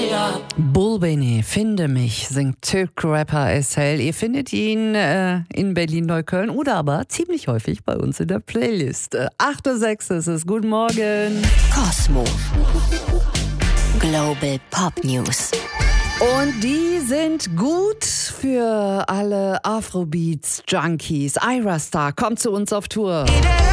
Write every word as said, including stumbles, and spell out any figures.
Bulbeni, Finde mich, singt Türk-Rapper Esel. Ihr findet ihn äh, in Berlin-Neukölln oder aber ziemlich häufig bei uns in der Playlist. acht Uhr sechs ist es. Guten Morgen. Kosmo. Global Pop News. Und die sind gut für alle Afrobeats-Junkies. Ira Star kommt zu uns auf Tour.